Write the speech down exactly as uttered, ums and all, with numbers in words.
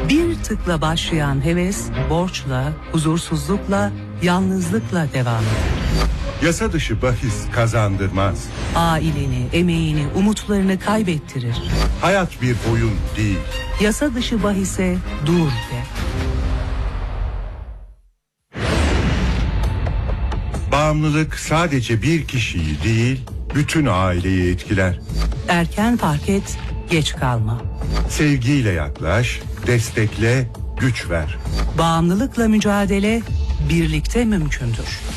Bir tıkla başlayan heves, borçla, huzursuzlukla, yalnızlıkla devam eder. Yasa dışı bahis kazandırmaz. Aileni, emeğini, umutlarını kaybettirir. Hayat bir oyun değil. Yasa dışı bahise dur de. Bağımlılık sadece bir kişiyi değil, bütün aileyi etkiler. Erken fark et, geç kalma. Sevgiyle yaklaş, destekle, güç ver. Bağımlılıkla mücadele birlikte mümkündür.